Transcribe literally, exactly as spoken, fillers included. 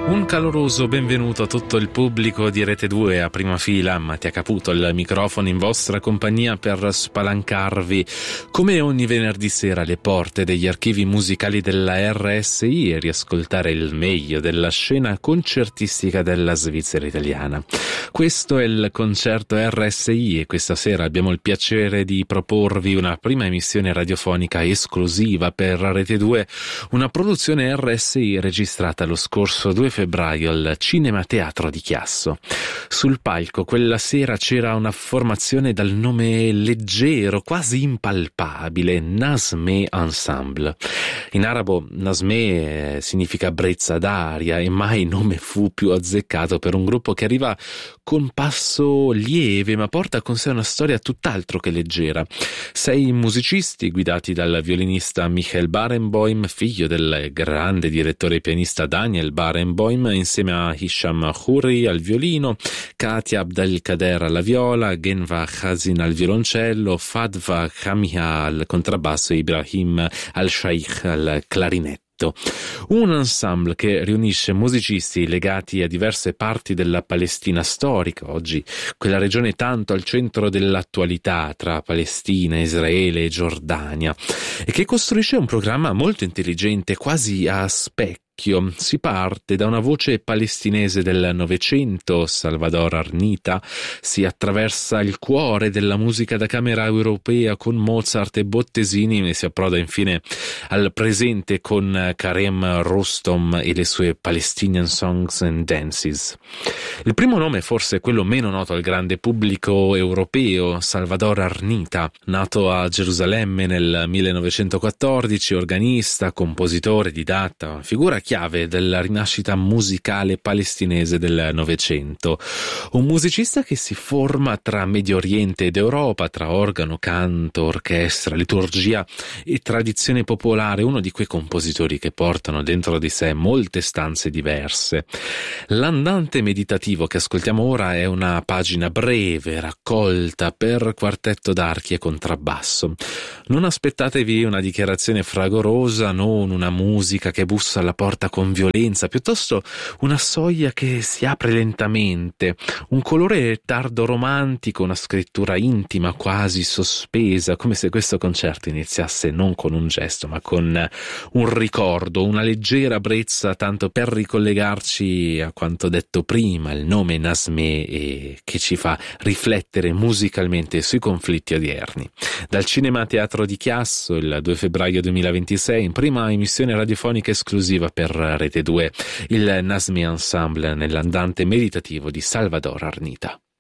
Un caloroso benvenuto a tutto il pubblico di Rete due, a prima fila Mattia Caputo al microfono in vostra compagnia per spalancarvi come ogni venerdì sera le porte degli archivi musicali della R S I e riascoltare il meglio della scena concertistica della Svizzera italiana. Questo è il concerto R S I e questa sera abbiamo il piacere di proporvi una prima emissione radiofonica esclusiva per Rete due, una produzione R S I registrata lo scorso due febbraio al Cinema Teatro di Chiasso. Sul palco quella sera c'era una formazione dal nome leggero, quasi impalpabile, Nazmeh Ensemble. In arabo Nazmeh significa brezza d'aria e mai nome fu più azzeccato per un gruppo che arriva con passo lieve ma porta con sé una storia tutt'altro che leggera. Sei musicisti guidati dal violinista Michael Barenboim, figlio del grande direttore e pianista Daniel Barenboim, insieme a Hisham Khoury al violino, Katia Abdelkader alla viola, Genva Khazin al violoncello, Fadwa Khamiha al contrabbasso e Ibrahim al-Shaikh al clarinetto. Un ensemble che riunisce musicisti legati a diverse parti della Palestina storica, oggi quella regione tanto al centro dell'attualità tra Palestina, Israele e Giordania, e che costruisce un programma molto intelligente, quasi a specchio. Si parte da una voce palestinese del Novecento, Salvador Arnita, si attraversa il cuore della musica da camera europea con Mozart e Bottesini e si approda infine al presente con Karem Rustom e le sue Palestinian Songs and Dances. Il primo nome è forse quello meno noto al grande pubblico europeo, Salvador Arnita, nato a Gerusalemme nel millenovecentoquattordici, organista, compositore, didatta, figura chiave della rinascita musicale palestinese del Novecento. Un musicista che si forma tra Medio Oriente ed Europa, tra organo, canto, orchestra, liturgia e tradizione popolare, uno di quei compositori che portano dentro di sé molte stanze diverse. L'andante meditativo che ascoltiamo ora è una pagina breve, raccolta per quartetto d'archi e contrabbasso. Non aspettatevi una dichiarazione fragorosa, non una musica che bussa alla porta con violenza, piuttosto una soglia che si apre lentamente, un colore tardo romantico, una scrittura intima quasi sospesa, come se questo concerto iniziasse non con un gesto ma con un ricordo, una leggera brezza tanto per ricollegarci a quanto detto prima, il nome Nazmeh, e che ci fa riflettere musicalmente sui conflitti odierni. Dal Cinema Teatro di Chiasso, il due febbraio duemilaventisei, in prima emissione radiofonica esclusiva per Rete due, il Nazmeh Ensemble nell'andante meditativo di Salvador Arnita.